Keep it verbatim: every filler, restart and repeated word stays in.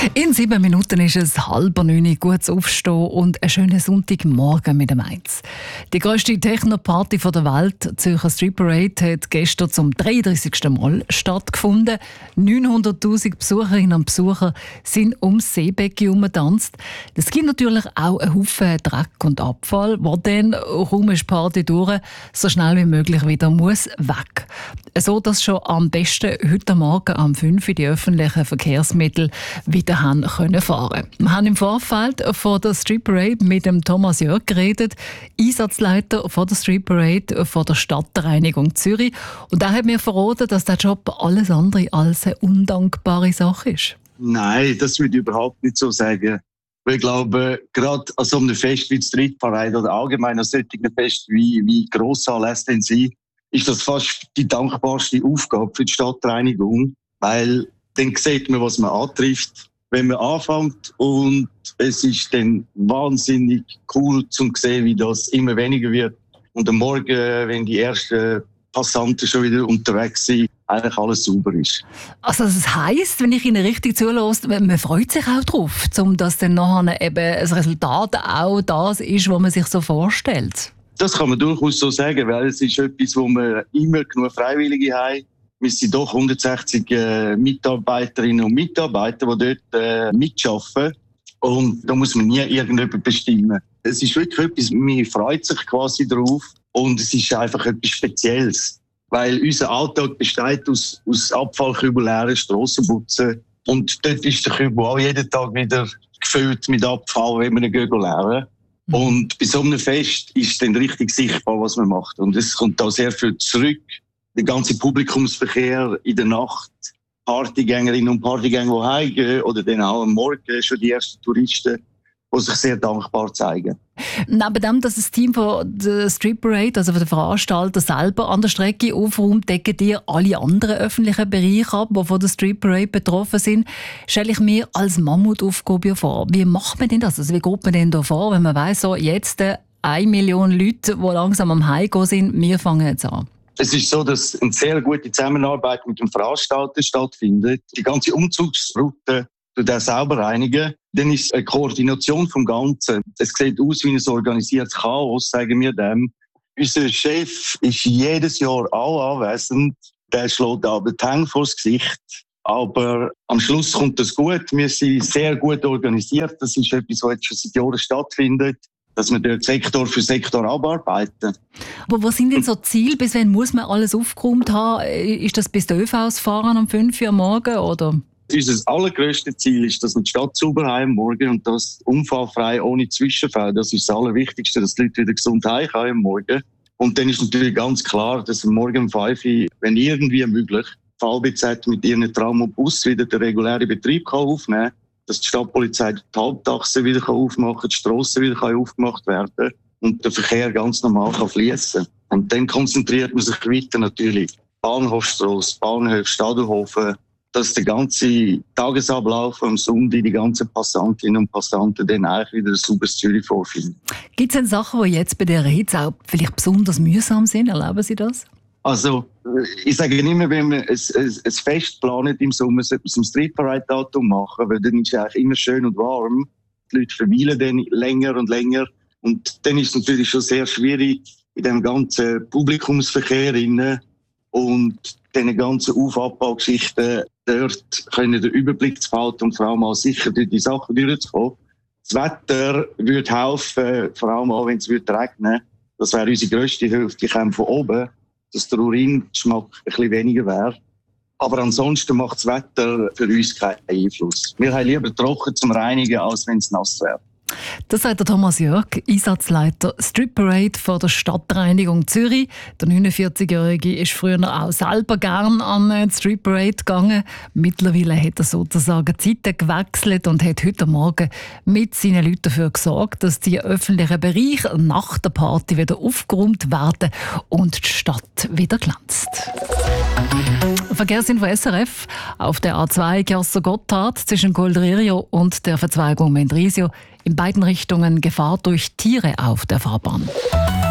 In sieben Minuten ist es halb neun, gutes Aufstehen und einen schönen Sonntagmorgen mit dem Eins. Die grösste Techno-Party der Welt, die Zürcher Street Parade, hat gestern zum dreiunddreißigsten Mal stattgefunden. neunhunderttausend Besucherinnen und Besucher sind ums Seebecken herumgetanzt. Es gibt natürlich auch einen Haufen Dreck und Abfall, der dann, kaum ist die Party durch, so schnell wie möglich wieder muss weg. So dass schon am besten heute Morgen um fünf Uhr die öffentlichen Verkehrsmittel wieder haben können fahren. Wir haben im Vorfeld von der Street Parade mit dem Thomas Jörg geredet, Einsatzleiter von der Street Parade von der Stadtreinigung Zürich. Und er hat mir verraten, dass der Job alles andere als eine undankbare Sache ist. Nein, das würde ich überhaupt nicht so sagen. Ich glaube, gerade an so einem Fest wie die Street Parade oder allgemein an solchen Fest wie, wie Grossanlässe denn sind, ist das fast die dankbarste Aufgabe für die Stadtreinigung, weil dann sieht man, was man antrifft, wenn man anfängt, und es ist dann wahnsinnig cool zu sehen, wie das immer weniger wird und am Morgen, wenn die ersten Passanten schon wieder unterwegs sind, eigentlich alles sauber ist. Also das heisst, wenn ich Ihnen richtig zuhöre, man freut sich auch darauf, um dass dann nachher eben das Resultat auch das ist, was man sich so vorstellt? Das kann man durchaus so sagen, weil es ist etwas, wo wir immer genug Freiwillige haben. Wir sind doch hundertsechzig äh, Mitarbeiterinnen und Mitarbeiter, die dort äh, mitarbeiten. Und da muss man nie irgendjemand bestimmen. Es ist wirklich etwas, man freut sich quasi drauf. Und es ist einfach etwas Spezielles. Weil unser Alltag besteht aus, aus Abfallkübel leeren, Strassenputzen. Und dort ist der Kübel auch jeden Tag wieder gefüllt mit Abfall, wenn wir ihn leeren. Mhm. Und bei so einem Fest ist dann richtig sichtbar, was man macht. Und es kommt da sehr viel zurück. Der ganze Publikumsverkehr in der Nacht, Partygängerinnen und Partygänger, die heimgehen, oder dann auch am Morgen schon die ersten Touristen, die sich sehr dankbar zeigen. Neben dem, dass das Team von der Street Parade, also von der Veranstalter selber an der Strecke aufräumt, decken die alle anderen öffentlichen Bereiche ab, die von der Street Parade betroffen sind, stelle ich mir als Mammutaufgabe vor. Wie macht man denn das? Also wie geht man denn da vor, wenn man weiss, so jetzt äh, eine Million Leute, die langsam am Heimgehen sind, wir fangen jetzt an? Es ist so, dass eine sehr gute Zusammenarbeit mit dem Veranstalter stattfindet. Die ganze Umzugsroute tut er sauber reinigen. Dann ist es eine Koordination vom Ganzen. Es sieht aus wie ein organisiertes Chaos, sagen wir dem. Unser Chef ist jedes Jahr auch anwesend. Der schlägt aber die Hände vors Gesicht. Aber am Schluss kommt das gut. Wir sind sehr gut organisiert. Das ist etwas, was jetzt schon seit Jahren stattfindet, dass wir dort Sektor für Sektor abarbeiten. Aber was sind denn so Ziele? Bis wann muss man alles aufgeräumt haben? Ist das bis die ÖVs fahren um fünf Uhr am Morgen, oder? Unser allergrößtes Ziel ist, dass wir die Stadt sauber haben am Morgen und das unfallfrei, ohne Zwischenfälle. Das ist das Allerwichtigste, dass die Leute wieder gesund heimkommen am Morgen. Und dann ist natürlich ganz klar, dass am Morgen um fünf Uhr, wenn irgendwie möglich, die V B Z mit ihren Tram und Bus wieder den regulären Betrieb aufnehmen kann, dass die Stadtpolizei die Halbtaxe wieder aufmachen kann, die Strassen wieder aufgemacht werden und der Verkehr ganz normal fließen kann. Und dann konzentriert man sich weiter natürlich. Bahnhofstrasse, Bahnhof, Stadelhofen, dass der ganze Tagesablauf am Sonntag, die ganzen Passantinnen und Passanten dann eigentlich wieder ein sauberes Zürich vorfinden. Gibt es denn Sachen, die jetzt bei dieser Hitze auch vielleicht besonders mühsam sind? Erleben Sie das? Also, ich sage immer, wenn man ein, ein, ein Fest plant im Sommer, sollte man es am Street Parade Datum machen, weil dann ist es eigentlich immer schön und warm. Die Leute verweilen dann länger und länger. Und dann ist es natürlich schon sehr schwierig in dem ganzen Publikumsverkehr rein und diese ganzen Auf- und Abbaugeschichten dort können den Überblick zu behalten und vor allem auch sicher durch die Sachen durchzukommen. Das Wetter würde helfen, vor allem auch wenn es regnen würde. Das wäre unsere grösste Hilfe, die kommen von oben, dass der Uringeschmack ein bisschen weniger wäre. Aber ansonsten macht das Wetter für uns keinen Einfluss. Wir haben lieber trocken zum Reinigen, als wenn es nass wäre. Das sagt der Thomas Jörg, Einsatzleiter Street Parade von der Stadtreinigung Zürich. Der neunundvierzigjährige ist früher auch selber gern an die Street Parade gegangen. Mittlerweile hat er sozusagen Zeiten gewechselt und hat heute Morgen mit seinen Leuten dafür gesorgt, dass die öffentlichen Bereiche nach der Party wieder aufgeräumt werden und die Stadt wieder glänzt. Verkehrsinfo S R F auf der A zwei Chiasso-Gotthard zwischen Golderio und der Verzweigung Mendrisio. In beiden Richtungen Gefahr durch Tiere auf der Fahrbahn.